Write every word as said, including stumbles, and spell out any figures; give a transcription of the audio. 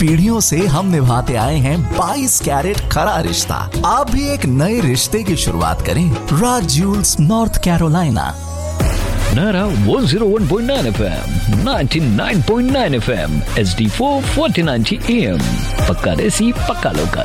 पीढ़ियों से हम निभाते आए हैं बाईस कैरेट खरा रिश्ता। आप भी एक नए रिश्ते की शुरुआत करें राज Jules north Carolina. Nara one oh one point nine F M, ninety-nine point nine F M, H D four forty ninety A M. पक्का देसी पक्का लोकल।